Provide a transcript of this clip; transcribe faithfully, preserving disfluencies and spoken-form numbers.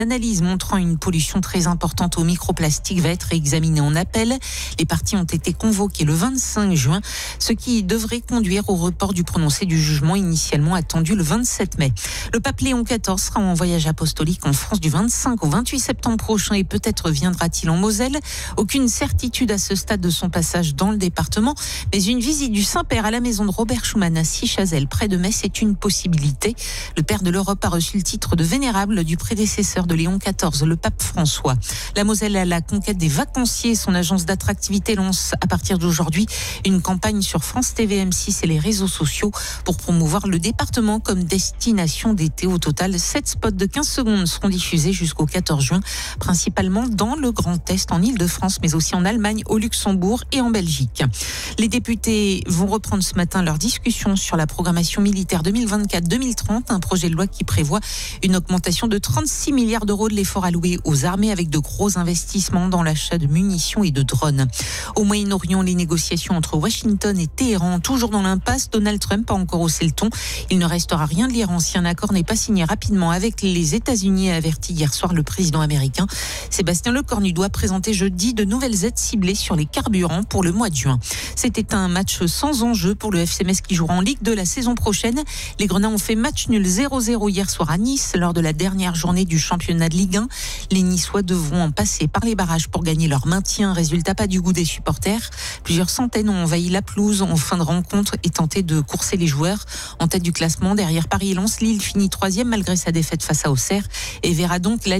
L'analyse montrant une pollution très importante au microplastique va être examinée en appel. Les parties ont été convoquées le vingt-cinq juin, ce qui devrait conduire au report du prononcé du jugement initialement attendu le vingt-sept mai. Le pape Léon quatorze sera en voyage apostolique en France du vingt-cinq au vingt-huit septembre prochain et peut-être viendra-t-il en Moselle. Aucune certitude à ce stade de son passage dans le département, mais une visite du Saint-Père à la maison de Robert Schuman à Sichazel, près de Metz, est une possibilité. Le père de l'Europe a reçu le titre de vénérable du prédécesseur de Léon quatorze, le pape François. La Moselle à la conquête des vacanciers. Son agence d'attractivité lance à partir d'aujourd'hui une campagne sur France T V, M six et les réseaux sociaux pour promouvoir le département comme destination d'été. Au total, sept spots de quinze secondes seront diffusés jusqu'au quatorze juin, principalement dans le Grand Est, en Île-de-France, mais aussi en Allemagne, au Luxembourg et en Belgique. Les députés vont reprendre ce matin leur discussion sur la programmation militaire deux mille vingt-quatre deux mille trente, un projet de loi qui prévoit une augmentation de trente-six milliards d'euros de l'effort alloué aux armées avec de gros investissements dans l'achat de munitions et de drones. Au Moyen-Orient, les négociations entre Washington et Téhéran, toujours dans l'impasse. Donald Trump a encore haussé le ton. Il ne restera rien de l'Iran si un accord n'est pas signé rapidement avec les États-Unis, a averti hier soir le président américain. Sébastien Lecornu doit présenter jeudi de nouvelles aides ciblées sur les carburants pour le mois de juin. C'était un match sans enjeu pour le F C Metz qui jouera en Ligue deux la saison prochaine. Les Grenats ont fait match nul zéro zéro hier soir à Nice lors de la dernière journée du championnat de Ligue un. Les Niçois devront en passer par les barrages pour gagner leur maintien. Résultat pas du goût des supporters. Plusieurs centaines ont envahi la pelouse en fin de rencontre et tenté de courser les joueurs. En tête du classement, derrière Paris et Lens, Lille finit troisième malgré sa défaite face à Auxerre et verra donc la